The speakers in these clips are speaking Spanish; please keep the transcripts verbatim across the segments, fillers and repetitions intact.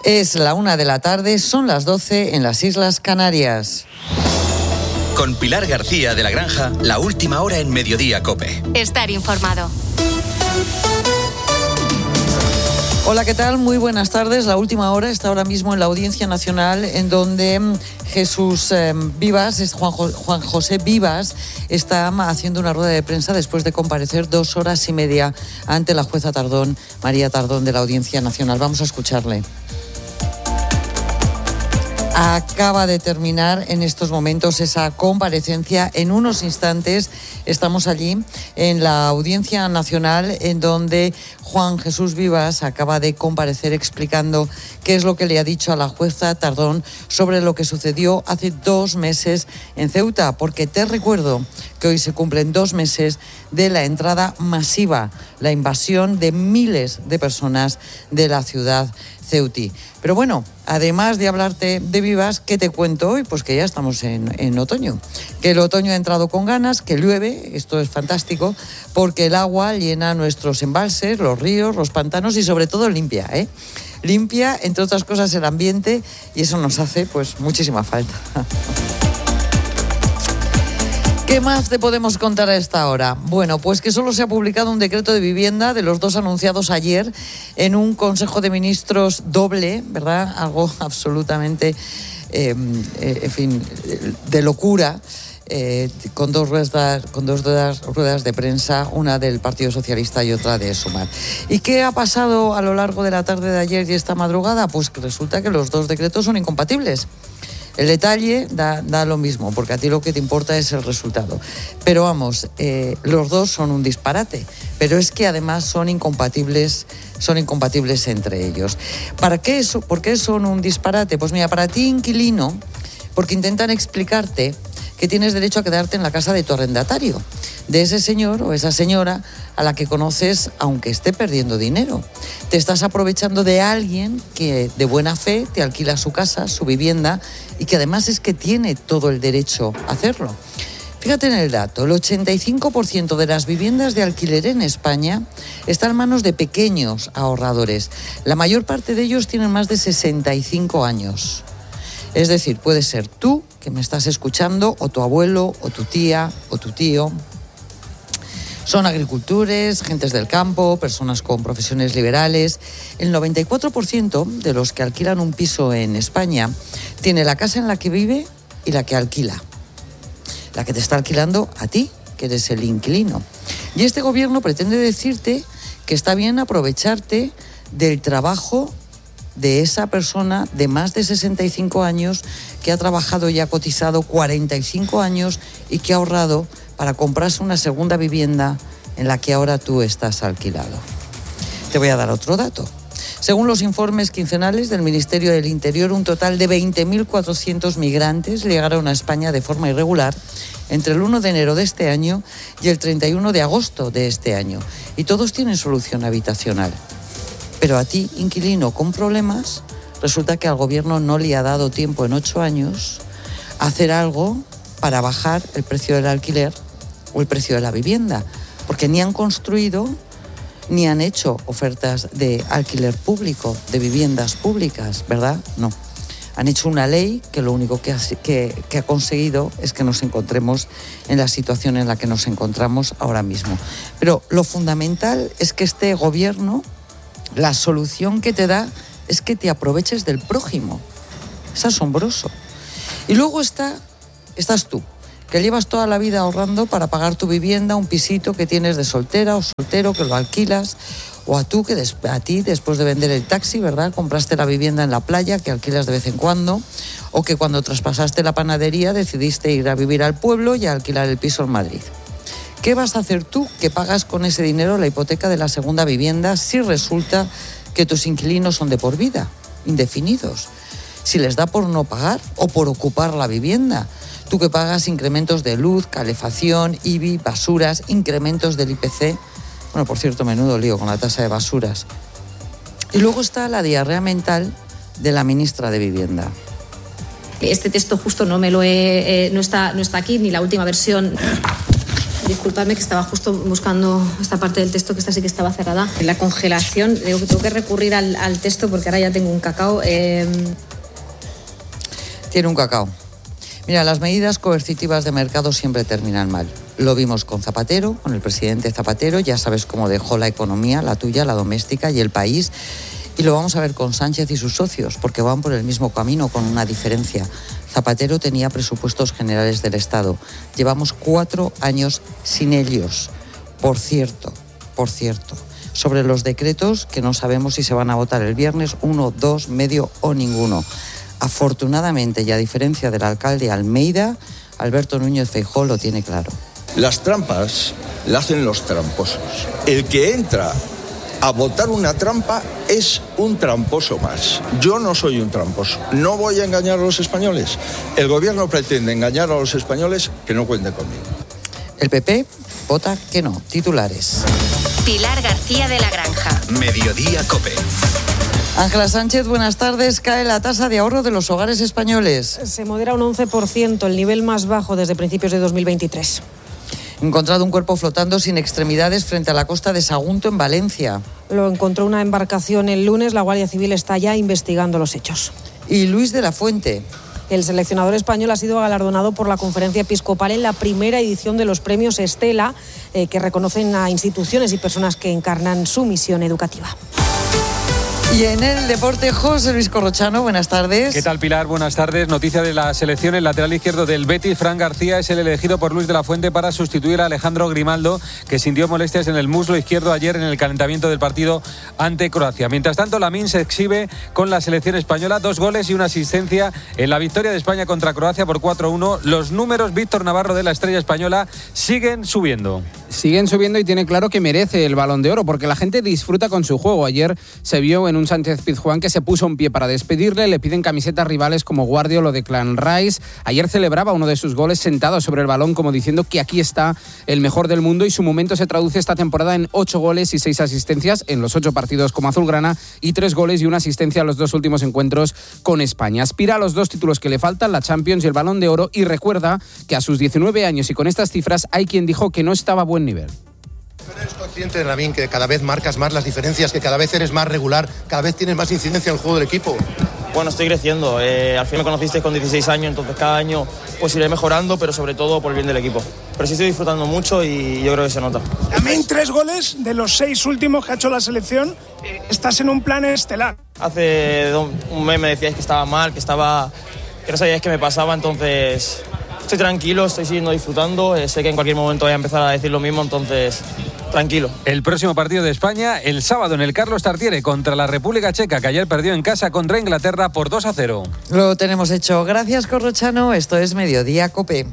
Es la una de la tarde, son las doce en las Islas Canarias. Con Pilar García de la Granja, la última hora en Mediodía COPE. Estar informado. Hola, ¿qué tal? Muy buenas tardes. La última hora está ahora mismo en la Audiencia Nacional, en donde Jesús eh, Vivas, es Juan, Juan José Vivas, está haciendo una rueda de prensa después de comparecer dos horas y media ante la jueza Tardón, María Tardón, de la Audiencia Nacional. Vamos a escucharle. Acaba de terminar en estos momentos esa comparecencia. En unos instantes estamos allí en la Audiencia Nacional, en donde Juan Jesús Vivas acaba de comparecer explicando qué es lo que le ha dicho a la jueza Tardón sobre lo que sucedió hace dos meses en Ceuta, porque te recuerdo que hoy se cumplen dos meses de la entrada masiva, la invasión de miles de personas de la ciudad ceutí. Pero bueno, además de hablarte de Vivas, ¿qué te cuento hoy? Pues que ya estamos en, en otoño, que el otoño ha entrado con ganas, que llueve, esto es fantástico, porque el agua llena nuestros embalses, los ríos, los pantanos y sobre todo limpia, ¿eh? Limpia, entre otras cosas, el ambiente, y eso nos hace pues muchísima falta. ¿Qué más te podemos contar a esta hora? Bueno, pues que solo se ha publicado un decreto de vivienda de los dos anunciados ayer en un Consejo de Ministros doble, ¿verdad? Algo absolutamente, eh, eh, en fin, de locura, eh, con dos ruedas, con dos ruedas, ruedas de prensa, una del Partido Socialista y otra de Sumar. ¿Y qué ha pasado a lo largo de la tarde de ayer y esta madrugada? Pues que resulta que los dos decretos son incompatibles. El detalle da, da lo mismo, porque a ti lo que te importa es el resultado. Pero vamos, eh, los dos son un disparate, pero es que además son incompatibles, son incompatibles entre ellos. ¿Para qué eso? ¿Por qué son un disparate? Pues mira, para ti, inquilino, porque intentan explicarte que tienes derecho a quedarte en la casa de tu arrendatario, de ese señor o esa señora a la que conoces aunque esté perdiendo dinero. Te estás aprovechando de alguien que de buena fe te alquila su casa, su vivienda, y que además es que tiene todo el derecho a hacerlo. Fíjate en el dato, el ochenta y cinco por ciento de las viviendas de alquiler en España están en manos de pequeños ahorradores. La mayor parte de ellos tienen más de sesenta y cinco años. Es decir, puede ser tú, que me estás escuchando, o tu abuelo, o tu tía, o tu tío. Son agricultores, gentes del campo, personas con profesiones liberales. El noventa y cuatro por ciento de los que alquilan un piso en España tiene la casa en la que vive y la que alquila. La que te está alquilando a ti, que eres el inquilino. Y este gobierno pretende decirte que está bien aprovecharte del trabajo de esa persona de más de sesenta y cinco años que ha trabajado y ha cotizado cuarenta y cinco años y que ha ahorrado para comprarse una segunda vivienda en la que ahora tú estás alquilado. Te voy a dar otro dato. Según los informes quincenales del Ministerio del Interior, un total de veinte mil cuatrocientos migrantes llegaron a España de forma irregular entre el uno de enero de este año y el treinta y uno de agosto de este año. Y todos tienen solución habitacional. Pero a ti, inquilino con problemas, resulta que al gobierno no le ha dado tiempo en ocho años a hacer algo para bajar el precio del alquiler o el precio de la vivienda, porque ni han construido ni han hecho ofertas de alquiler público, de viviendas públicas, ¿verdad? No. Han hecho una ley que lo único que ha, que, que ha conseguido es que nos encontremos en la situación en la que nos encontramos ahora mismo. Pero lo fundamental es que este gobierno, la solución que te da es que te aproveches del prójimo. Es asombroso. Y luego está, estás tú, que llevas toda la vida ahorrando para pagar tu vivienda, un pisito que tienes de soltera o soltero, que lo alquilas, o a tú que des, a ti después de vender el taxi, ¿verdad?, compraste la vivienda en la playa que alquilas de vez en cuando, o que cuando traspasaste la panadería decidiste ir a vivir al pueblo y a alquilar el piso en Madrid. ¿Qué vas a hacer tú que pagas con ese dinero la hipoteca de la segunda vivienda si resulta que tus inquilinos son de por vida, indefinidos? Si les da por no pagar o por ocupar la vivienda. Tú que pagas incrementos de luz, calefacción, I B I, basuras, incrementos del I P C. Bueno, por cierto, menudo lío con la tasa de basuras. Y luego está la diarrea mental de la ministra de Vivienda. Este texto justo no me lo he, eh, no está, no está aquí, ni la última versión. Disculpadme que estaba justo buscando esta parte del texto, que esta sí que estaba cerrada. La congelación, digo que tengo que recurrir al, al texto porque ahora ya tengo un cacao. Eh... Tiene un cacao. Mira, las medidas coercitivas de mercado siempre terminan mal. Lo vimos con Zapatero, con el presidente Zapatero, ya sabes cómo dejó la economía, la tuya, la doméstica y el país. Y lo vamos a ver con Sánchez y sus socios, porque van por el mismo camino con una diferencia. Zapatero tenía presupuestos generales del Estado. Llevamos cuatro años sin ellos. Por cierto, por cierto, sobre los decretos que no sabemos si se van a votar el viernes, uno, dos, medio o ninguno. Afortunadamente, y a diferencia del alcalde Almeida, Alberto Núñez Feijóo lo tiene claro. Las trampas las hacen los tramposos. El que entra a votar una trampa es un tramposo más. Yo no soy un tramposo. No voy a engañar a los españoles. El gobierno pretende engañar a los españoles, que no cuente conmigo. El P P vota que no. Titulares. Pilar García de la Granja. Mediodía COPE. Ángela Sánchez, buenas tardes. Cae la tasa de ahorro de los hogares españoles. Se modera un once por ciento, el nivel más bajo desde principios de dos mil veintitrés. Encontrado un cuerpo flotando sin extremidades frente a la costa de Sagunto, en Valencia. Lo encontró una embarcación el lunes. La Guardia Civil está ya investigando los hechos. Y Luis de la Fuente. El seleccionador español ha sido galardonado por la Conferencia Episcopal en la primera edición de los premios Estela, eh, que reconocen a instituciones y personas que encarnan su misión educativa. Y en el deporte, José Luis Corrochano, buenas tardes. ¿Qué tal, Pilar? Buenas tardes. Noticia de la selección, el lateral izquierdo del Betis, Fran García, es el elegido por Luis de la Fuente para sustituir a Alejandro Grimaldo, que sintió molestias en el muslo izquierdo ayer en el calentamiento del partido ante Croacia. Mientras tanto, Lamine se exhibe con la selección española, dos goles y una asistencia en la victoria de España contra Croacia por cuatro uno. Los números, Víctor Navarro, de la estrella española siguen subiendo. Siguen subiendo y tiene claro que merece el Balón de Oro porque la gente disfruta con su juego. Ayer se vio en un Sánchez-Pizjuán que se puso un pie para despedirle. Le piden camisetas rivales como Guardiola o Declan Rice. Ayer celebraba uno de sus goles sentado sobre el balón como diciendo que aquí está el mejor del mundo y su momento se traduce esta temporada en ocho goles y seis asistencias en los ocho partidos como azulgrana y tres goles y una asistencia en los dos últimos encuentros con España. Aspira a los dos títulos que le faltan, la Champions y el Balón de Oro, y recuerda que a sus diecinueve años y con estas cifras hay quien dijo que no estaba a buen nivel. Pero eres consciente, Lamine, que cada vez marcas más las diferencias, que cada vez eres más regular, cada vez tienes más incidencia en el juego del equipo. Bueno, estoy creciendo. Eh, al fin me conocisteis con dieciséis años, entonces cada año pues iré mejorando, pero sobre todo por el bien del equipo. Pero sí estoy disfrutando mucho y yo creo que se nota. Lamine, tres goles de los seis últimos que ha hecho la selección. Eh, estás en un plan estelar. Hace un mes me decíais que estaba mal, que estaba, que no sabíais qué me pasaba, entonces estoy tranquilo, estoy siguiendo disfrutando. Eh, sé que en cualquier momento voy a empezar a decir lo mismo, entonces tranquilo. El próximo partido de España el sábado en el Carlos Tartiere contra la República Checa, que ayer perdió en casa contra Inglaterra por dos a cero. Lo tenemos hecho. Gracias, Corrochano. Esto es Mediodía COPE.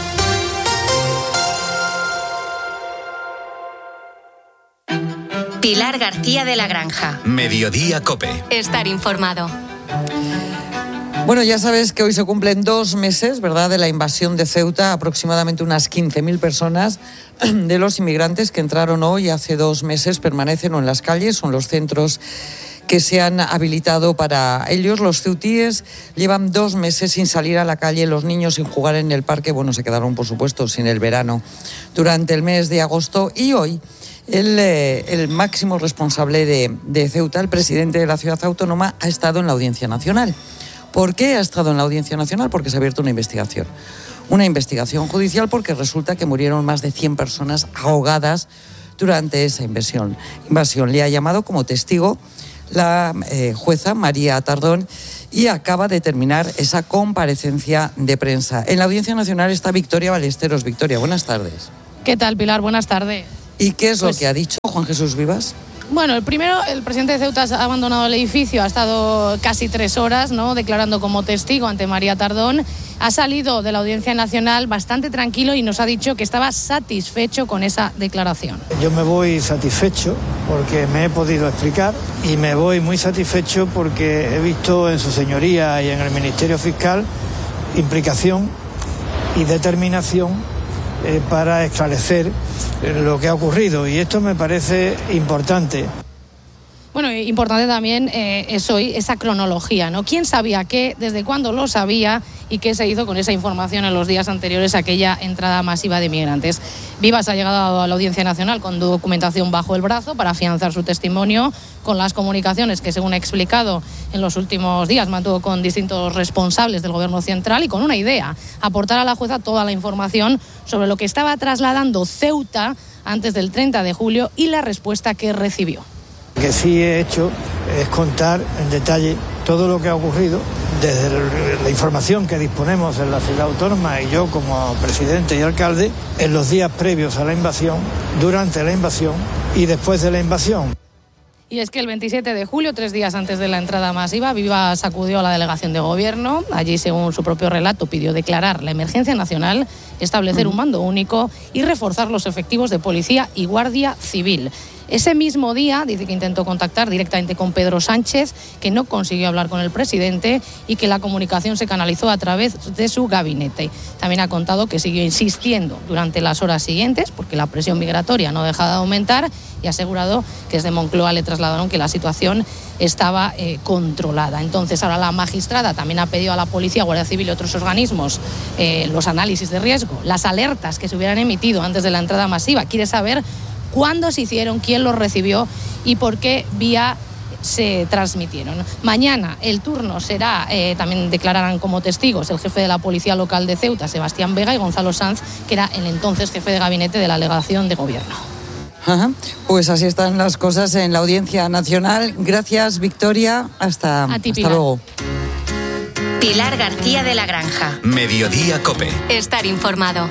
Pilar García de la Granja. Mediodía COPE. Estar informado. Bueno, ya sabes que hoy se cumplen dos meses, ¿verdad?, de la invasión de Ceuta. Aproximadamente unas quince mil personas de los inmigrantes que entraron hoy hace dos meses permanecen o en las calles o en los centros que se han habilitado para ellos. Los ceutíes llevan dos meses sin salir a la calle, los niños sin jugar en el parque. Bueno, se quedaron, por supuesto, sin el verano durante el mes de agosto. Y hoy el, eh, el máximo responsable de, de Ceuta, el presidente de la ciudad autónoma, ha estado en la Audiencia Nacional. ¿Por qué ha estado en la Audiencia Nacional? Porque se ha abierto una investigación. Una investigación judicial porque resulta que murieron más de cien personas ahogadas durante esa invasión. Invasión. Le ha llamado como testigo la eh, jueza María Tardón y acaba de terminar esa comparecencia de prensa. En la Audiencia Nacional está Victoria Ballesteros. Victoria, buenas tardes. ¿Qué tal, Pilar? Buenas tardes. ¿Y qué es pues... lo que ha dicho Juan Jesús Vivas? Bueno, el primero, el presidente de Ceuta ha abandonado el edificio, ha estado casi tres horas, ¿no?, declarando como testigo ante María Tardón. Ha salido de la Audiencia Nacional bastante tranquilo y nos ha dicho que estaba satisfecho con esa declaración. Yo me voy satisfecho porque me he podido explicar y me voy muy satisfecho porque he visto en su señoría y en el Ministerio Fiscal implicación y determinación Eh, para esclarecer eh, lo que ha ocurrido, y esto me parece importante. Bueno, importante también eh, es hoy esa cronología, ¿no? ¿Quién sabía qué, desde cuándo lo sabía y qué se hizo con esa información en los días anteriores a aquella entrada masiva de migrantes? Vivas ha llegado a la Audiencia Nacional con documentación bajo el brazo para afianzar su testimonio, con las comunicaciones que, según ha explicado en los últimos días, mantuvo con distintos responsables del Gobierno central y con una idea: aportar a la jueza toda la información sobre lo que estaba trasladando Ceuta antes del treinta de julio y la respuesta que recibió. Lo que sí he hecho es contar en detalle todo lo que ha ocurrido desde la información que disponemos en la ciudad autónoma y yo como presidente y alcalde en los días previos a la invasión, durante la invasión y después de la invasión. Y es que el veintisiete de julio, tres días antes de la entrada masiva, Vivas acudió a la delegación de gobierno. Allí, según su propio relato, pidió declarar la emergencia nacional, establecer un mando único y reforzar los efectivos de policía y guardia civil. Ese mismo día dice que intentó contactar directamente con Pedro Sánchez, que no consiguió hablar con el presidente y que la comunicación se canalizó a través de su gabinete. También ha contado que siguió insistiendo durante las horas siguientes, porque la presión migratoria no deja de aumentar, y ha asegurado que desde Moncloa le trasladaron que la situación estaba eh, controlada. Entonces, ahora la magistrada también ha pedido a la policía, Guardia Civil y otros organismos eh, los análisis de riesgo, las alertas que se hubieran emitido antes de la entrada masiva. Quiere saber cuándo se hicieron, quién los recibió y por qué vía se transmitieron. Mañana el turno será, eh, también declararán como testigos el jefe de la Policía Local de Ceuta, Sebastián Vega, y Gonzalo Sanz, que era el entonces jefe de gabinete de la delegación de gobierno. Ajá. Pues así están las cosas en la Audiencia Nacional. Gracias, Victoria. Hasta, A ti, hasta Pilar. luego. Pilar García de la Granja. Mediodía Cope. Estar informado.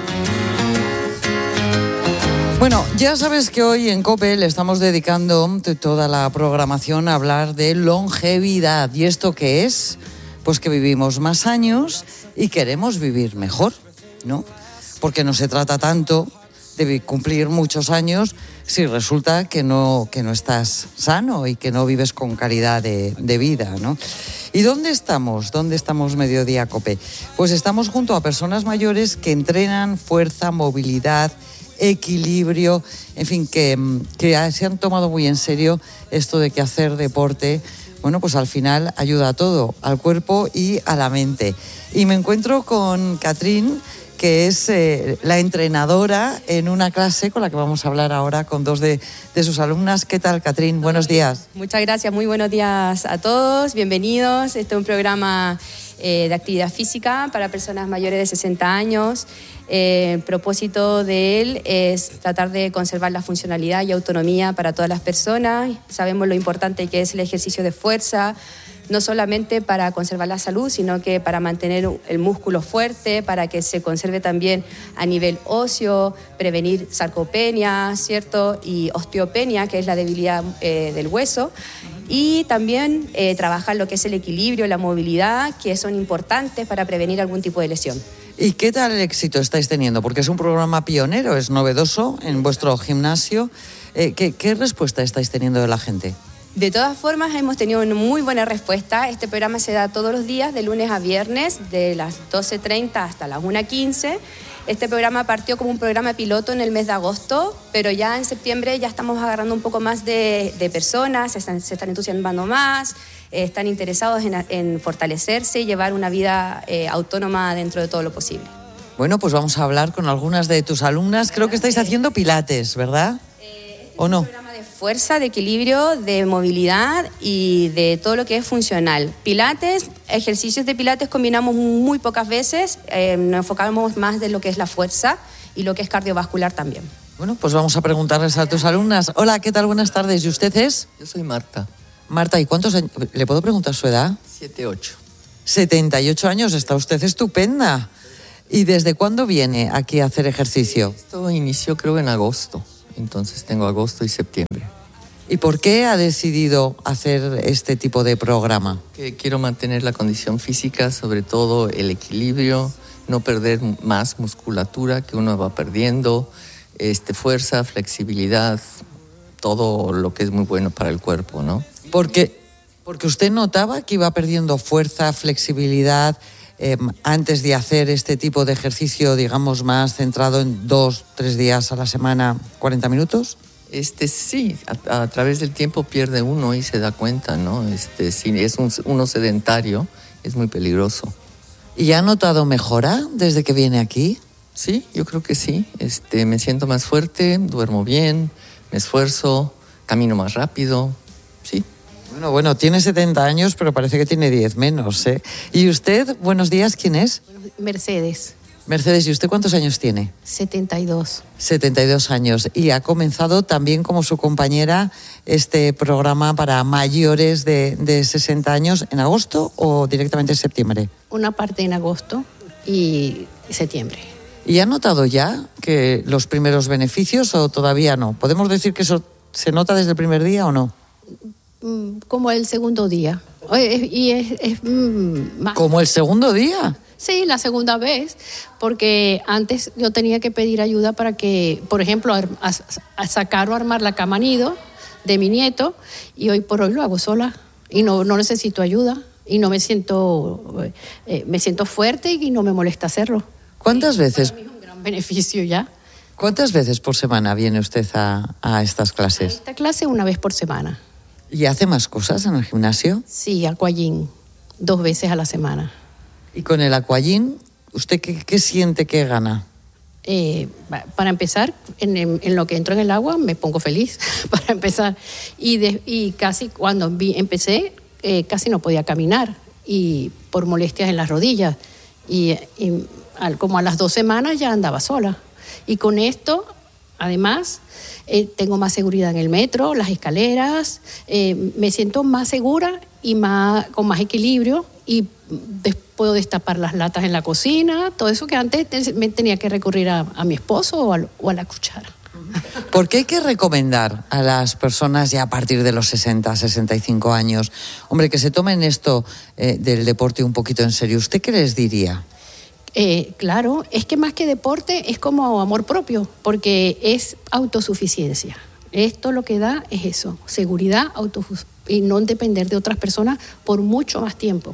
Bueno, ya sabes que hoy en COPE le estamos dedicando toda la programación a hablar de longevidad. ¿Y esto qué es? Pues que vivimos más años y queremos vivir mejor, ¿no? Porque no se trata tanto de cumplir muchos años si resulta que no, que no estás sano y que no vives con calidad de, de vida, ¿no? ¿Y dónde estamos? ¿Dónde estamos Mediodía COPE? Pues estamos junto a personas mayores que entrenan fuerza, movilidad, equilibrio, en fin, que, que se han tomado muy en serio esto de que hacer deporte, bueno, pues al final ayuda a todo, al cuerpo y a la mente. Y me encuentro con Catrín, que es eh, la entrenadora en una clase con la que vamos a hablar ahora con dos de, de sus alumnas. ¿Qué tal, Catrín? Buenos días. Muchas gracias, muy buenos días a todos, bienvenidos. Este es un programa eh, de actividad física para personas mayores de sesenta años. Eh, el propósito de él es tratar de conservar la funcionalidad y autonomía para todas las personas. Sabemos lo importante que es el ejercicio de fuerza, no solamente para conservar la salud, sino que para mantener el músculo fuerte, para que se conserve también a nivel óseo, prevenir sarcopenia, ¿cierto? Y osteopenia, que es la debilidad eh, del hueso. Y también eh, trabajar lo que es el equilibrio, la movilidad, que son importantes para prevenir algún tipo de lesión. ¿Y qué tal el éxito estáis teniendo? Porque es un programa pionero, es novedoso en vuestro gimnasio. Eh, ¿qué, ¿Qué respuesta estáis teniendo de la gente? De todas formas, hemos tenido una muy buena respuesta. Este programa se da todos los días, de lunes a viernes, de las doce treinta hasta las una quince. Este programa partió como un programa piloto en el mes de agosto, pero ya en septiembre ya estamos agarrando un poco más de, de personas, se están, se están entusiasmando más, eh, están interesados en, en fortalecerse y llevar una vida eh, autónoma dentro de todo lo posible. Bueno, pues vamos a hablar con algunas de tus alumnas. Creo que estáis haciendo pilates, ¿verdad? Eh, ¿O no? De fuerza, de equilibrio, de movilidad y de todo lo que es funcional. Pilates, ejercicios de pilates combinamos muy pocas veces, eh, nos enfocamos más de lo que es la fuerza y lo que es cardiovascular también. Bueno, pues vamos a preguntarles a tus alumnas. Hola, ¿qué tal? Buenas tardes. ¿Y usted es? Yo soy Marta. Marta, ¿y cuántos años? ¿Le puedo preguntar su edad? siete ocho. setenta y ocho años, está usted estupenda. ¿Y desde cuándo viene aquí a hacer ejercicio? Esto inició creo en agosto. Entonces tengo agosto y septiembre. ¿Y por qué ha decidido hacer este tipo de programa? Que quiero mantener la condición física, sobre todo el equilibrio, no perder más musculatura que uno va perdiendo, este, fuerza, flexibilidad, todo lo que es muy bueno para el cuerpo, ¿no? Porque, porque usted notaba que iba perdiendo fuerza, flexibilidad, eh, antes de hacer este tipo de ejercicio, digamos, más centrado en dos, tres días a la semana, cuarenta minutos. Este, sí, a, a través del tiempo pierde uno y se da cuenta, ¿no? Este, si es un, uno sedentario, es muy peligroso. ¿Y ha notado mejora desde que viene aquí? Sí, yo creo que sí. Este, me siento más fuerte, duermo bien, me esfuerzo, camino más rápido, sí. Bueno, bueno, tiene setenta años, pero parece que tiene diez menos, ¿eh? ¿Y usted, buenos días, quién es? Mercedes. Mercedes, ¿y usted cuántos años tiene? setenta y dos. setenta y dos años. Y ha comenzado también, como su compañera, este programa para mayores de, de sesenta años en agosto o directamente en septiembre. Una parte en agosto y septiembre. ¿Y ha notado ya que los primeros beneficios o todavía no? ¿Podemos decir que eso se nota desde el primer día o no? Como el segundo día. Y es, es más... ¿Como el segundo día? Sí, la segunda vez, porque antes yo tenía que pedir ayuda para que, por ejemplo, a, a, a sacar o armar la cama nido de mi nieto, y hoy por hoy lo hago sola y no, no necesito ayuda y no me siento, eh, me siento fuerte y no me molesta hacerlo. ¿Cuántas veces? Para mí es un gran beneficio ya. ¿Cuántas veces por semana viene usted a, a estas clases? A esta clase una vez por semana. ¿Y hace más cosas en el gimnasio? Sí, aquagym, dos veces a la semana. ¿Y con el aquagym, usted qué, qué siente que gana? Eh, para empezar, en, en lo que entro en el agua me pongo feliz, para empezar. Y, de, y casi cuando vi, empecé, eh, casi no podía caminar, y por molestias en las rodillas. Y, y al, como a las dos semanas ya andaba sola. Y con esto, además, eh, tengo más seguridad en el metro, las escaleras, eh, me siento más segura y más, con más equilibrio, y después puedo destapar las latas en la cocina, todo eso que antes me tenía que recurrir a, a mi esposo o a, o a la cuchara. ¿Por qué hay que recomendar a las personas ya a partir de los sesenta, sesenta y cinco años, hombre, que se tomen esto eh, del deporte un poquito en serio? ¿Usted qué les diría? Eh, claro, es que más que deporte es como amor propio, porque es autosuficiencia. Esto lo que da es eso, seguridad, autosuficiencia, y no depender de otras personas por mucho más tiempo.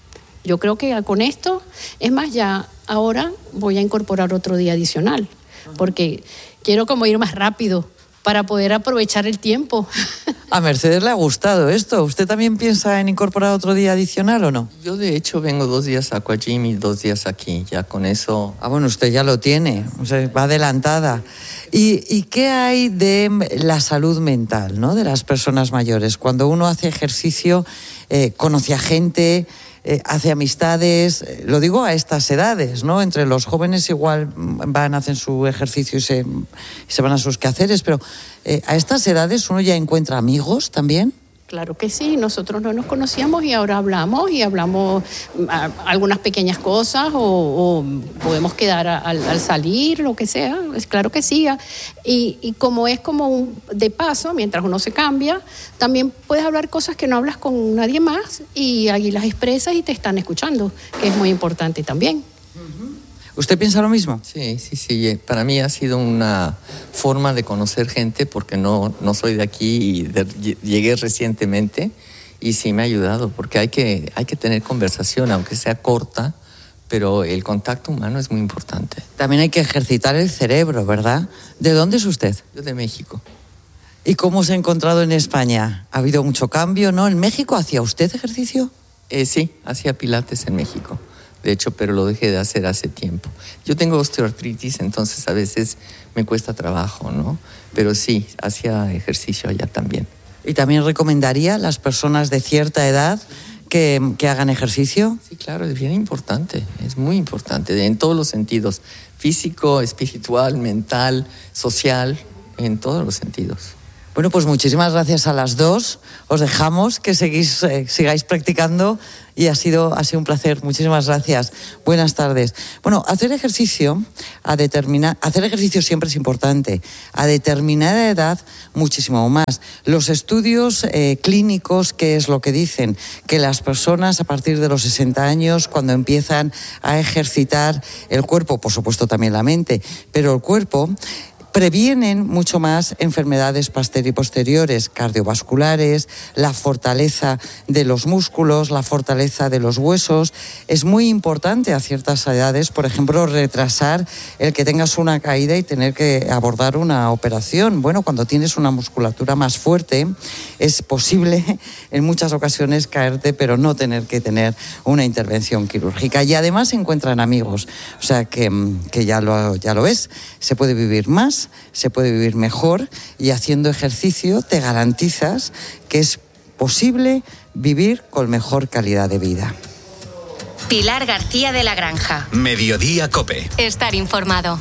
Yo creo que con esto, es más, ya ahora voy a incorporar otro día adicional, porque quiero como ir más rápido para poder aprovechar el tiempo. A Mercedes le ha gustado esto. ¿Usted también piensa en incorporar otro día adicional o no? Yo de hecho vengo dos días a aquagym y dos días aquí, ya con eso... Ah, bueno, usted ya lo tiene, o sea, va adelantada. ¿Y, ¿Y qué hay de la salud mental, ¿no?, de las personas mayores? Cuando uno hace ejercicio, eh, conoce a gente... Eh, hace amistades, eh, lo digo a estas edades, ¿no? Entre los jóvenes igual van, hacen su ejercicio y se, y se van a sus quehaceres, pero eh, a estas edades uno ya encuentra amigos también. Claro que sí, nosotros no nos conocíamos y ahora hablamos y hablamos a, algunas pequeñas cosas o, o podemos quedar a, al, al salir, lo que sea, es claro que sí. Y, y como es como un de paso, mientras uno se cambia, también puedes hablar cosas que no hablas con nadie más y ahí las expresas y te están escuchando, que es muy importante también. ¿Usted piensa lo mismo? Sí, sí, sí. Para mí ha sido una forma de conocer gente porque no, no soy de aquí y de, llegué recientemente y sí me ha ayudado porque hay que, hay que tener conversación, aunque sea corta, pero el contacto humano es muy importante. También hay que ejercitar el cerebro, ¿verdad? ¿De dónde es usted? Yo de México. ¿Y cómo se ha encontrado en España? ¿Ha habido mucho cambio, no? ¿En México hacía usted ejercicio? Eh, sí, hacía pilates en México. De hecho, pero lo dejé de hacer hace tiempo. Yo tengo osteoartritis, entonces a veces me cuesta trabajo, ¿no? Pero sí, hacía ejercicio allá también. ¿Y también recomendaría a las personas de cierta edad que, que hagan ejercicio? Sí, claro, es bien importante, es muy importante, en todos los sentidos, físico, espiritual, mental, social, en todos los sentidos. Bueno, pues muchísimas gracias a las dos. Os dejamos que seguís, eh, sigáis practicando y ha sido, ha sido un placer. Muchísimas gracias. Buenas tardes. Bueno, hacer ejercicio, a determinar, hacer ejercicio siempre es importante. A determinada edad, muchísimo más. Los estudios eh, clínicos, ¿qué es lo que dicen? Que las personas a partir de los sesenta años, cuando empiezan a ejercitar el cuerpo, por supuesto también la mente, pero el cuerpo... previenen mucho más enfermedades posteriores, cardiovasculares, la fortaleza de los músculos, la fortaleza de los huesos. Es muy importante a ciertas edades, por ejemplo, retrasar el que tengas una caída y tener que abordar una operación. Bueno, cuando tienes una musculatura más fuerte, es posible en muchas ocasiones caerte, pero no tener que tener una intervención quirúrgica. Y además se encuentran amigos, o sea que, que ya lo, ya lo ves, se puede vivir más, se puede vivir mejor, y haciendo ejercicio te garantizas que es posible vivir con mejor calidad de vida. Pilar García de la Granja. Mediodía COPE. Estar informado.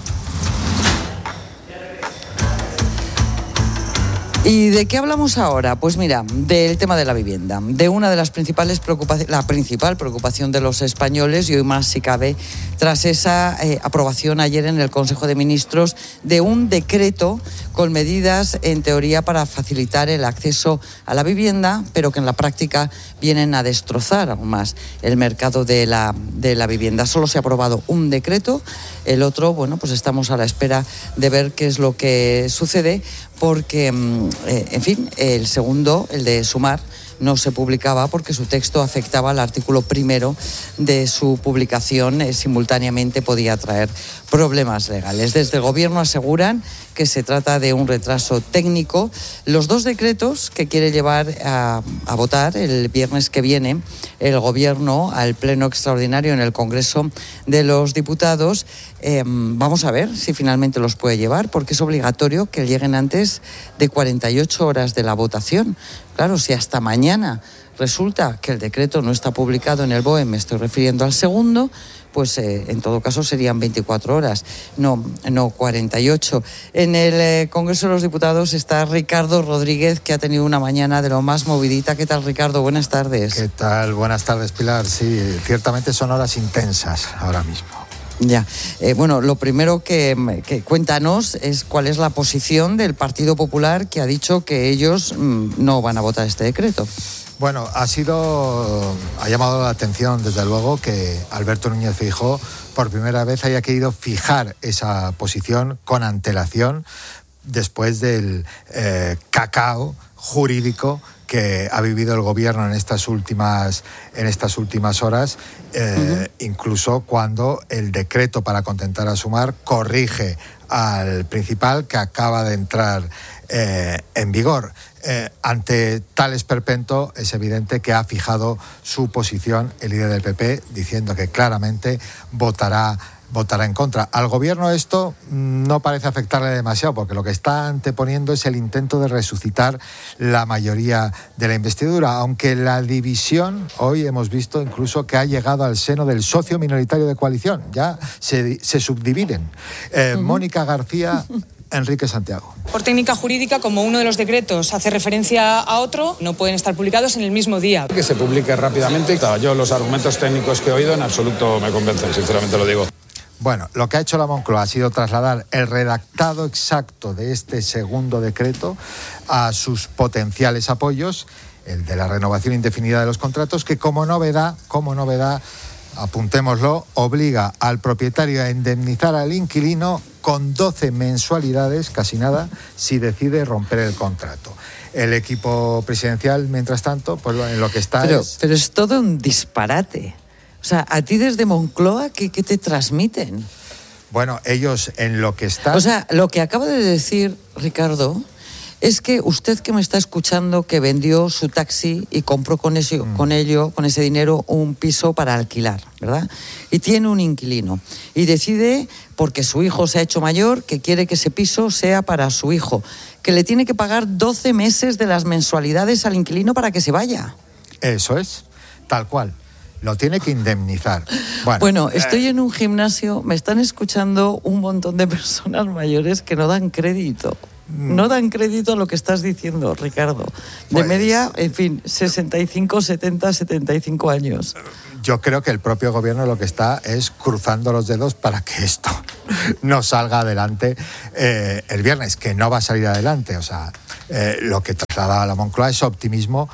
¿Y de qué hablamos ahora? Pues mira, del tema de la vivienda, de una de las principales preocupaciones, la principal preocupación de los españoles, y hoy más si cabe, tras esa eh, aprobación ayer en el Consejo de Ministros de un decreto con medidas en teoría para facilitar el acceso a la vivienda, pero que en la práctica vienen a destrozar aún más el mercado de la, de la vivienda. Solo se ha aprobado un decreto, el otro, bueno, pues estamos a la espera de ver qué es lo que sucede, porque, eh, en fin, el segundo, el de Sumar, no se publicaba porque su texto afectaba al artículo primero de su publicación, eh, simultáneamente podía traer problemas legales. Desde el Gobierno aseguran que se trata de un retraso técnico. Los dos decretos que quiere llevar a, a votar el viernes que viene el Gobierno al Pleno Extraordinario en el Congreso de los Diputados, eh, vamos a ver si finalmente los puede llevar, porque es obligatorio que lleguen antes de cuarenta y ocho horas de la votación. Claro, si hasta mañana resulta que el decreto no está publicado en el B O E, me estoy refiriendo al segundo, pues eh, en todo caso serían veinticuatro horas, no, no cuarenta y ocho. En el eh, Congreso de los Diputados está Ricardo Rodríguez, que ha tenido una mañana de lo más movidita. ¿Qué tal, Ricardo? Buenas tardes. ¿Qué tal? Buenas tardes, Pilar. Sí, ciertamente son horas intensas ahora mismo. Ya, eh, bueno, lo primero que, que cuéntanos es cuál es la posición del Partido Popular, que ha dicho que ellos mmm, no van a votar este decreto. Bueno, ha sido, ha llamado la atención desde luego que Alberto Núñez Feijóo por primera vez haya querido fijar esa posición con antelación después del eh, cacao jurídico que ha vivido el gobierno en estas últimas, en estas últimas horas, eh, uh-huh. incluso cuando el decreto para contentar a Sumar corrige al principal, que acaba de entrar eh, en vigor. Eh, ante tal esperpento es evidente que ha fijado su posición el líder del P P, diciendo que claramente votará votará en contra. Al gobierno esto no parece afectarle demasiado, porque lo que está anteponiendo es el intento de resucitar la mayoría de la investidura, aunque la división hoy hemos visto incluso que ha llegado al seno del socio minoritario de coalición, ya se, se subdividen. Eh, uh-huh. Mónica García, Enrique Santiago. Por técnica jurídica, como uno de los decretos hace referencia a otro, no pueden estar publicados en el mismo día. Que se publique rápidamente. Yo los argumentos técnicos que he oído en absoluto me convencen, sinceramente lo digo. Bueno, lo que ha hecho la Moncloa ha sido trasladar el redactado exacto de este segundo decreto a sus potenciales apoyos, el de la renovación indefinida de los contratos, que como novedad, como novedad, apuntémoslo, obliga al propietario a indemnizar al inquilino con doce mensualidades, casi nada, si decide romper el contrato. El equipo presidencial, mientras tanto, pues en lo que está pero, es... Pero es todo un disparate. O sea, a ti desde Moncloa, ¿qué, qué te transmiten? Bueno, ellos en lo que están... O sea, lo que acaba de decir Ricardo es que usted que me está escuchando, que vendió su taxi y compró con, ese, mm. con ello, con ese dinero, un piso para alquilar, ¿verdad? Y tiene un inquilino. Y decide, porque su hijo se ha hecho mayor, que quiere que ese piso sea para su hijo, que le tiene que pagar doce meses de las mensualidades al inquilino para que se vaya. Eso es, tal cual. Lo tiene que indemnizar. Bueno, bueno estoy eh... en un gimnasio, me están escuchando un montón de personas mayores que no dan crédito. No dan crédito a lo que estás diciendo, Ricardo. De pues, media, en fin, sesenta y cinco, setenta, setenta y cinco años. Yo creo que el propio gobierno lo que está es cruzando los dedos para que esto no salga adelante eh, el viernes, que no va a salir adelante. O sea, eh, lo que traslada a la Moncloa es optimismo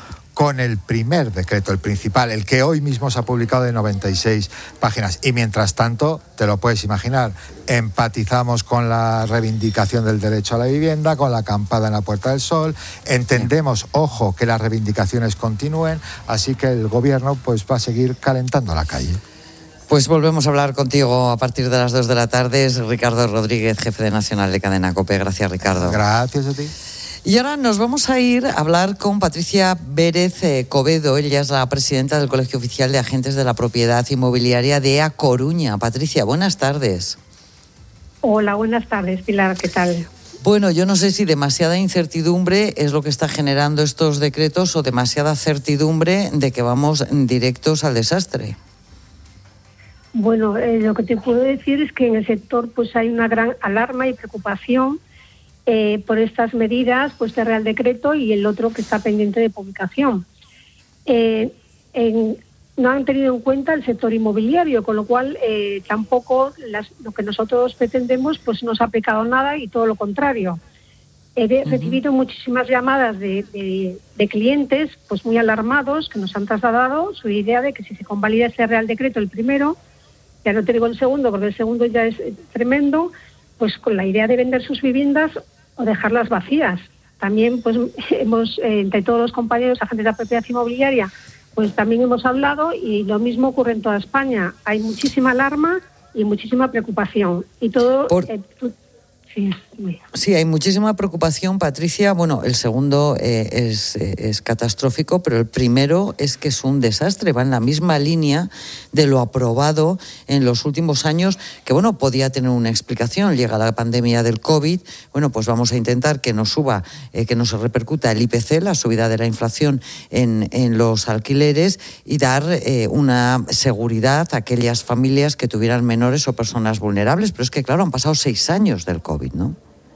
con el primer decreto, el principal, el que hoy mismo se ha publicado de noventa y seis páginas. Y mientras tanto, te lo puedes imaginar, empatizamos con la reivindicación del derecho a la vivienda, con la acampada en la Puerta del Sol, entendemos, ojo, que las reivindicaciones continúen, así que el gobierno pues va a seguir calentando la calle. Pues volvemos a hablar contigo a partir de las dos de la tarde. Es Ricardo Rodríguez, jefe de Nacional de Cadena COPE. Gracias, Ricardo. Gracias a ti. Y ahora nos vamos a ir a hablar con Patricia Vérez eh, Cobedo. Ella es la presidenta del Colegio Oficial de Agentes de la Propiedad Inmobiliaria de A Coruña. Patricia, buenas tardes. Hola, buenas tardes, Pilar, ¿qué tal? Bueno, yo no sé si demasiada incertidumbre es lo que está generando estos decretos o demasiada certidumbre de que vamos directos al desastre. Bueno, eh, lo que te puedo decir es que en el sector pues hay una gran alarma y preocupación Eh, por estas medidas, pues este Real Decreto y el otro que está pendiente de publicación. Eh, en, no han tenido en cuenta el sector inmobiliario, con lo cual eh, tampoco las, lo que nosotros pretendemos pues no se ha aplicado nada y todo lo contrario. He de, uh-huh. recibido muchísimas llamadas de, de, de clientes pues muy alarmados que nos han trasladado su idea de que si se convalida este Real Decreto, el primero, ya no te digo el segundo porque el segundo ya es eh, tremendo, pues con la idea de vender sus viviendas o dejarlas vacías. También pues hemos, eh, entre todos los compañeros agentes de la propiedad inmobiliaria, pues también hemos hablado y lo mismo ocurre en toda España. Hay muchísima alarma y muchísima preocupación. Y todo... Por... Eh, tú... Sí, sí, hay muchísima preocupación, Patricia. Bueno, el segundo eh, es, eh, es catastrófico, pero el primero es que es un desastre. Va en la misma línea de lo aprobado en los últimos años, que bueno, podía tener una explicación. Llega la pandemia del COVID, bueno, pues vamos a intentar que no suba, eh, que no se repercuta el I P C, la subida de la inflación en, en los alquileres, y dar eh, una seguridad a aquellas familias que tuvieran menores o personas vulnerables. Pero es que, claro, han pasado seis años del COVID, ¿no?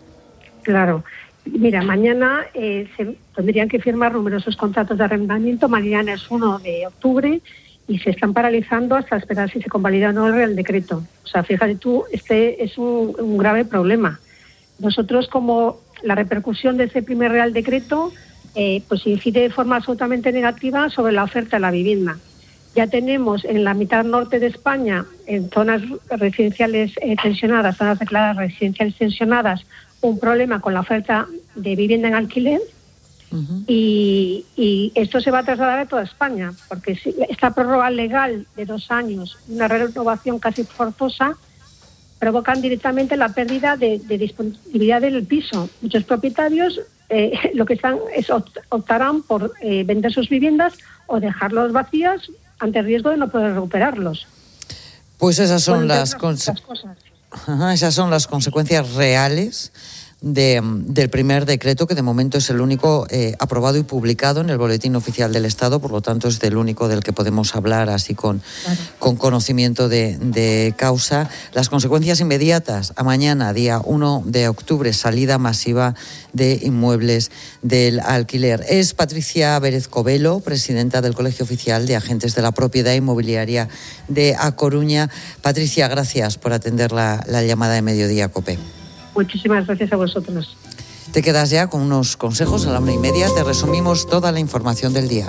Claro. Mira, mañana eh, se tendrían que firmar numerosos contratos de arrendamiento. Mañana es uno de octubre y se están paralizando hasta esperar si se convalida o no el Real Decreto. O sea, fíjate tú, este es un, un grave problema. Nosotros, como la repercusión de ese primer Real Decreto, eh, pues incide de forma absolutamente negativa sobre la oferta de la vivienda. Ya tenemos en la mitad norte de España, en zonas residenciales eh, tensionadas, zonas declaradas residenciales tensionadas, un problema con la oferta de vivienda en alquiler. Uh-huh. y, y esto se va a trasladar a toda España, porque si esta prórroga legal de dos años, una renovación casi forzosa, provocan directamente la pérdida de, de disponibilidad del piso. Muchos propietarios eh, lo que están es optarán por eh, vender sus viviendas o dejarlos vacías ante el riesgo de no poder recuperarlos. Pues esas son Pueden las conse- Ajá, esas son las consecuencias reales de, del primer decreto, que de momento es el único eh, aprobado y publicado en el Boletín Oficial del Estado, por lo tanto es del único del que podemos hablar así con, claro. con conocimiento de, de causa. Las consecuencias inmediatas: a mañana, día uno de octubre, salida masiva de inmuebles del alquiler. Es Patricia Vérez Cobedo, presidenta del Colegio Oficial de Agentes de la Propiedad Inmobiliaria de A Coruña. Patricia, gracias por atender la, la llamada de Mediodía COPE. Muchísimas gracias a vosotros. Te quedas ya con unos consejos. A la una y media te resumimos toda la información del día.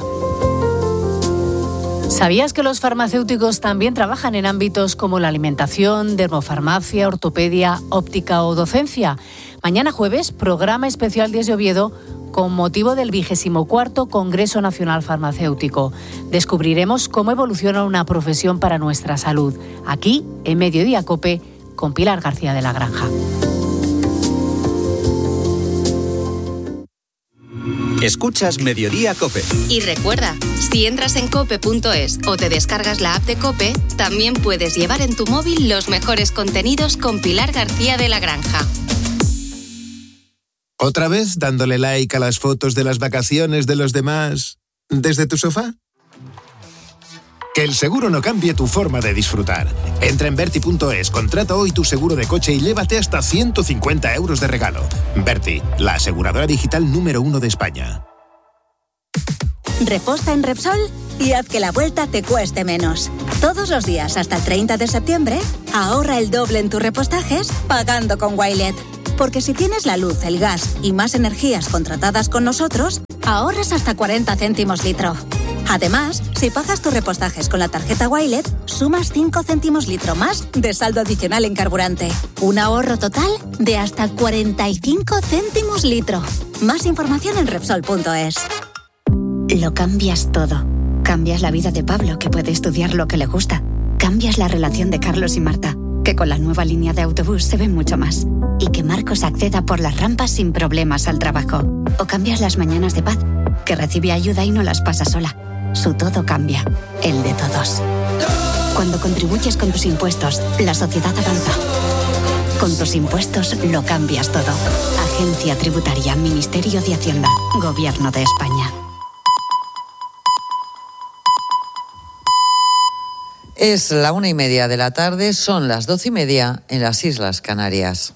¿Sabías que los farmacéuticos también trabajan en ámbitos como la alimentación, dermofarmacia, ortopedia, óptica o docencia? Mañana jueves, programa especial desde Oviedo con motivo del vigésimo cuarto Congreso Nacional Farmacéutico. Descubriremos cómo evoluciona una profesión para nuestra salud. Aquí, en Mediodía COPE, con Pilar García de la Granja. Escuchas Mediodía COPE. Y recuerda, si entras en cope punto es o te descargas la app de COPE, también puedes llevar en tu móvil los mejores contenidos con Pilar García de la Granja. ¿Otra vez dándole like a las fotos de las vacaciones de los demás desde tu sofá? Que el seguro no cambie tu forma de disfrutar. Entra en Berti punto es, contrata hoy tu seguro de coche y llévate hasta ciento cincuenta euros de regalo. Berti, la aseguradora digital número uno de España. Reposta en Repsol y haz que la vuelta te cueste menos. Todos los días hasta el treinta de septiembre, ahorra el doble en tus repostajes pagando con Wilet. Porque si tienes la luz, el gas y más energías contratadas con nosotros, ahorras hasta cuarenta céntimos litro. Además, si pagas tus repostajes con la tarjeta Wilet, sumas cinco céntimos litro más de saldo adicional en carburante. Un ahorro total de hasta cuarenta y cinco céntimos litro. Más información en Repsol punto es. Lo cambias todo. Cambias la vida de Pablo, que puede estudiar lo que le gusta. Cambias la relación de Carlos y Marta, que con la nueva línea de autobús se ven mucho más. Y que Marcos acceda por las rampas sin problemas al trabajo. O cambias las mañanas de Paz, que recibe ayuda y no las pasa sola. Su todo cambia, el de todos. Cuando contribuyes con tus impuestos, la sociedad avanza. Con tus impuestos lo cambias todo. Agencia Tributaria, Ministerio de Hacienda, Gobierno de España. Es la una y media de la tarde, son las doce y media en las Islas Canarias.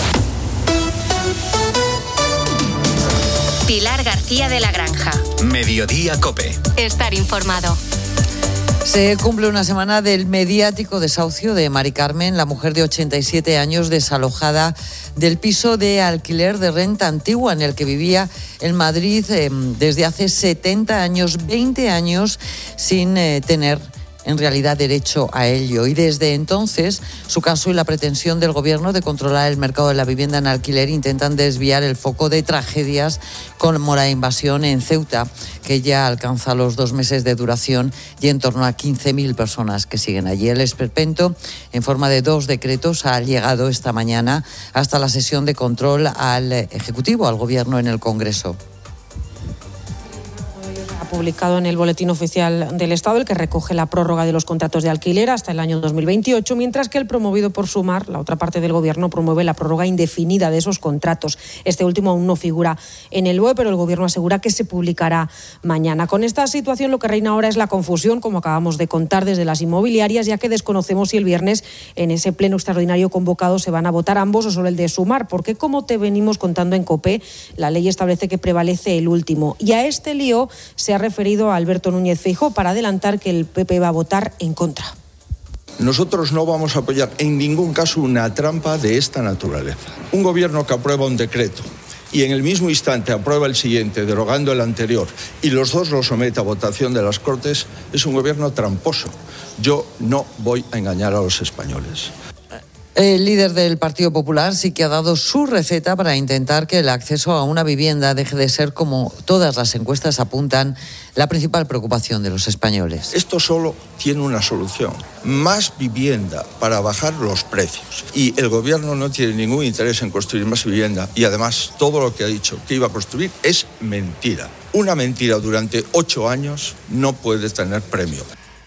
Pilar García de la Granja. Mediodía COPE. Estar informado. Se cumple una semana del mediático desahucio de Mari Carmen, la mujer de ochenta y siete años desalojada del piso de alquiler de renta antigua en el que vivía en Madrid eh, desde hace setenta años, veinte años sin eh, tener en realidad derecho a ello. Y desde entonces, su caso y la pretensión del gobierno de controlar el mercado de la vivienda en alquiler intentan desviar el foco de tragedias como la invasión en Ceuta, que ya alcanza los dos meses de duración y en torno a quince mil personas que siguen allí. El esperpento, en forma de dos decretos, ha llegado esta mañana hasta la sesión de control al Ejecutivo, al Gobierno en el Congreso. Publicado en el Boletín Oficial del Estado, el que recoge la prórroga de los contratos de alquiler hasta el año dos mil veintiocho, mientras que el promovido por Sumar, la otra parte del Gobierno, promueve la prórroga indefinida de esos contratos. Este último aún no figura en el B O E, pero el Gobierno asegura que se publicará mañana. Con esta situación, lo que reina ahora es la confusión, como acabamos de contar, desde las inmobiliarias, ya que desconocemos si el viernes en ese pleno extraordinario convocado se van a votar ambos o solo el de Sumar, porque como te venimos contando en COPE, la ley establece que prevalece el último. Y a este lío se ha referido a Alberto Núñez Feijóo para adelantar que el P P va a votar en contra. Nosotros no vamos a apoyar en ningún caso una trampa de esta naturaleza. Un gobierno que aprueba un decreto y en el mismo instante aprueba el siguiente, derogando el anterior, y los dos lo somete a votación de las Cortes, es un gobierno tramposo. Yo no voy a engañar a los españoles. El líder del Partido Popular sí que ha dado su receta para intentar que el acceso a una vivienda deje de ser, como todas las encuestas apuntan, la principal preocupación de los españoles. Esto solo tiene una solución: más vivienda para bajar los precios. Y el gobierno no tiene ningún interés en construir más vivienda, y además todo lo que ha dicho que iba a construir es mentira. Una mentira durante ocho años no puede tener premio.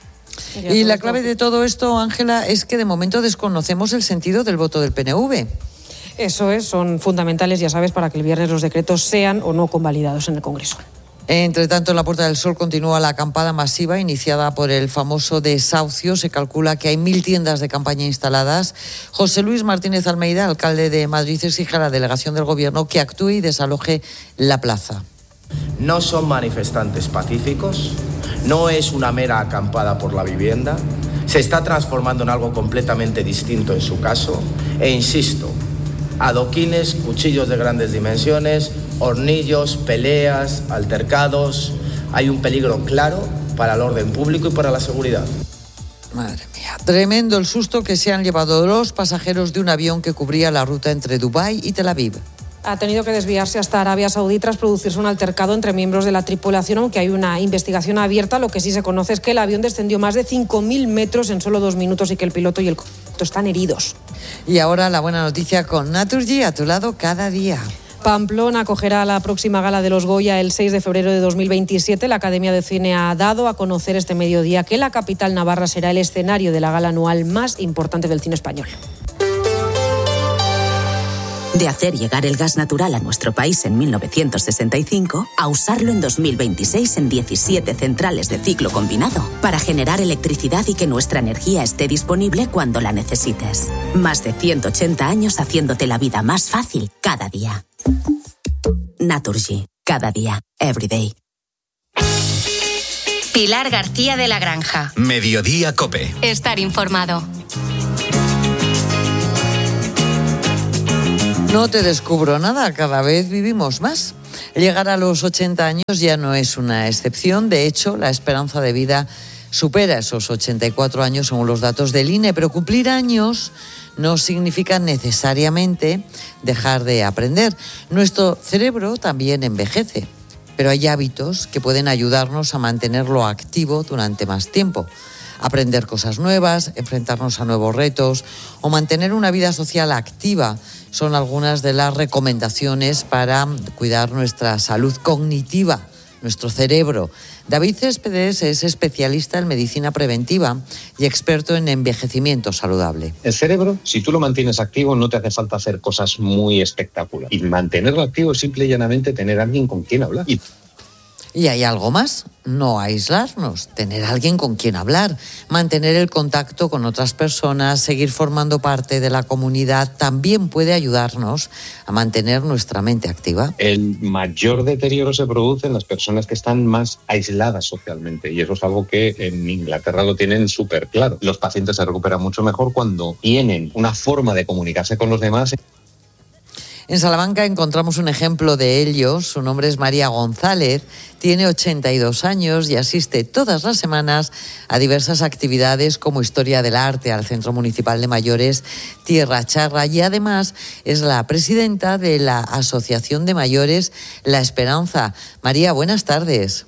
Y la clave de todo esto, Ángela, es que de momento desconocemos el sentido del voto del P N V. Eso es, son fundamentales, ya sabes, para que el viernes los decretos sean o no convalidados en el Congreso. Entre tanto, en la Puerta del Sol continúa la acampada masiva iniciada por el famoso desahucio. Se calcula que hay mil tiendas de campaña instaladas. José Luis Martínez Almeida, alcalde de Madrid, exige a la delegación del Gobierno que actúe y desaloje la plaza. No son manifestantes pacíficos, no es una mera acampada por la vivienda, se está transformando en algo completamente distinto en su caso, e insisto, adoquines, cuchillos de grandes dimensiones, hornillos, peleas, altercados, hay un peligro claro para el orden público y para la seguridad. Madre mía, tremendo el susto que se han llevado los pasajeros de un avión que cubría la ruta entre Dubái y Tel Aviv. Ha tenido que desviarse hasta Arabia Saudí tras producirse un altercado entre miembros de la tripulación, aunque hay una investigación abierta. Lo que sí se conoce es que el avión descendió más de cinco mil metros en solo dos minutos y que el piloto y el copiloto están heridos. Y ahora la buena noticia con Naturgy, a tu lado cada día. Pamplona acogerá la próxima gala de los Goya el seis de febrero de dos mil veintisiete. La Academia de Cine ha dado a conocer este mediodía que la capital navarra será el escenario de la gala anual más importante del cine español. De hacer llegar el gas natural a nuestro país en mil novecientos sesenta y cinco a usarlo en dos mil veintiséis en diecisiete centrales de ciclo combinado para generar electricidad y que nuestra energía esté disponible cuando la necesites. Más de ciento ochenta años haciéndote la vida más fácil cada día. Naturgy. Cada día. Every day. Pilar García de la Granja. Mediodía COPE. Estar informado. No te descubro nada, cada vez vivimos más. Llegar a los ochenta años ya no es una excepción. De hecho, la esperanza de vida supera esos ochenta y cuatro años según los datos del I N E, pero cumplir años no significa necesariamente dejar de aprender. Nuestro cerebro también envejece, pero hay hábitos que pueden ayudarnos a mantenerlo activo durante más tiempo. Aprender cosas nuevas, enfrentarnos a nuevos retos o mantener una vida social activa son algunas de las recomendaciones para cuidar nuestra salud cognitiva, nuestro cerebro. David Céspedes es especialista en medicina preventiva y experto en envejecimiento saludable. El cerebro, si tú lo mantienes activo, no te hace falta hacer cosas muy espectaculares. Y mantenerlo activo es simple y llanamente tener a alguien con quien hablar. Y Y hay algo más, no aislarnos, tener alguien con quien hablar, mantener el contacto con otras personas, seguir formando parte de la comunidad, también puede ayudarnos a mantener nuestra mente activa. El mayor deterioro se produce en las personas que están más aisladas socialmente, y eso es algo que en Inglaterra lo tienen súper claro. Los pacientes se recuperan mucho mejor cuando tienen una forma de comunicarse con los demás. En Salamanca encontramos un ejemplo de ello. Su nombre es María González, tiene ochenta y dos años y asiste todas las semanas a diversas actividades como Historia del Arte al Centro Municipal de Mayores Tierra Charra, y además es la presidenta de la Asociación de Mayores La Esperanza. María, buenas tardes.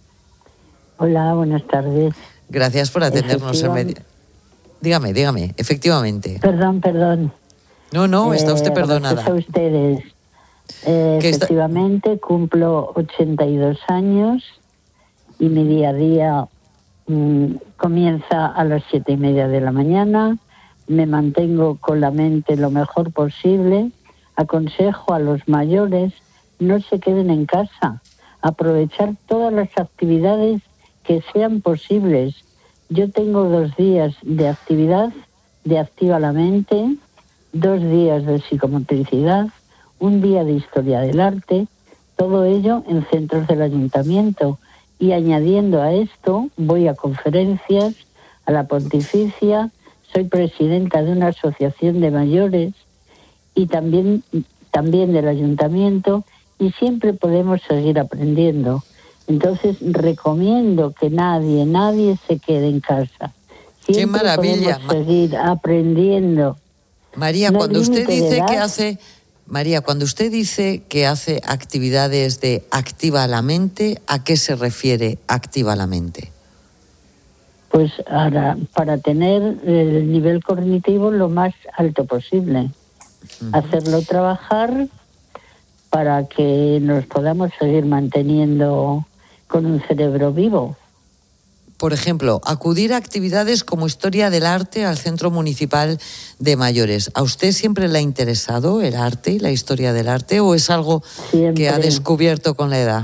Hola, buenas tardes. Gracias por atendernos en medio. Dígame, dígame, efectivamente. Perdón, perdón. No, no, está usted eh, perdonada. A ustedes. Eh, efectivamente, está... cumplo ochenta y dos años y mi día a día mmm, comienza a las siete y media de la mañana. Me mantengo con la mente lo mejor posible. Aconsejo a los mayores no se queden en casa. Aprovechar todas las actividades que sean posibles. Yo tengo dos días de actividad de Activa la Mente, dos días de psicomotricidad, un día de historia del arte, todo ello en centros del ayuntamiento. Y añadiendo a esto, voy a conferencias, a la Pontificia, soy presidenta de una asociación de mayores y también, también del ayuntamiento, y siempre podemos seguir aprendiendo. Entonces recomiendo que nadie, nadie se quede en casa. Siempre ¡qué maravilla! Podemos seguir aprendiendo. María, no cuando usted dice que hace, María, cuando usted dice que hace actividades de Activa la Mente, ¿a qué se refiere Activa la Mente? Pues ahora, para tener el nivel cognitivo lo más alto posible, uh-huh. hacerlo trabajar para que nos podamos seguir manteniendo con un cerebro vivo. Por ejemplo, acudir a actividades como Historia del Arte al Centro Municipal de Mayores. ¿A usted siempre le ha interesado el arte y la historia del arte o es algo siempre. que ha descubierto con la edad?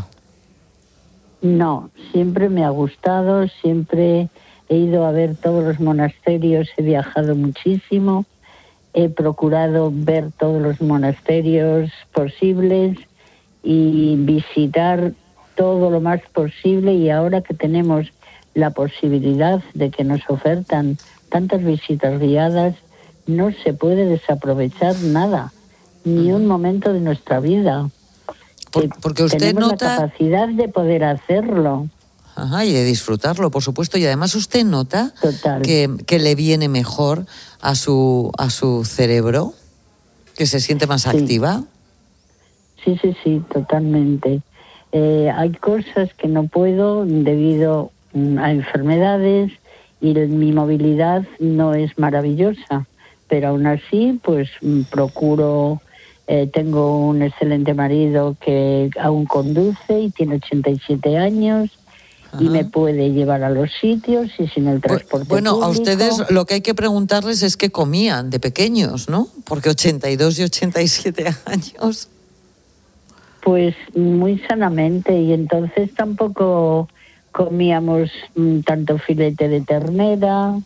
No, siempre me ha gustado, siempre he ido a ver todos los monasterios, he viajado muchísimo, he procurado ver todos los monasterios posibles y visitar todo lo más posible, y ahora que tenemos la posibilidad de que nos ofertan tantas visitas guiadas, no se puede desaprovechar nada, ni un momento de nuestra vida. Por, porque usted tenemos nota la capacidad de poder hacerlo. Ajá, y de disfrutarlo, por supuesto, y además usted nota que, que le viene mejor a su a su cerebro, que se siente más sí. activa. Sí, sí, sí, totalmente. Eh, hay cosas que no puedo debido a enfermedades y mi movilidad no es maravillosa, pero aún así pues procuro, eh, tengo un excelente marido que aún conduce y tiene ochenta y siete años. Ajá. Y me puede llevar a los sitios y sin el transporte bueno, público. A ustedes lo que hay que preguntarles es qué comían de pequeños, ¿no? Porque ochenta y dos y ochenta y siete años. Pues muy sanamente, y entonces tampoco comíamos mm, tanto filete de ternera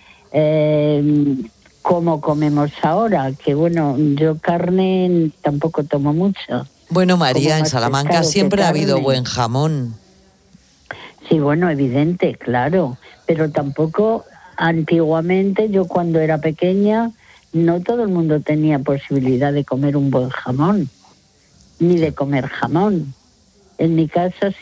eh, como comemos ahora, que bueno, yo carne tampoco tomo mucho. Bueno, María, en Salamanca siempre ha habido buen jamón. Sí, bueno, evidente, claro, pero tampoco antiguamente, yo cuando era pequeña no todo el mundo tenía posibilidad de comer un buen jamón, ni de comer jamón. En mi casa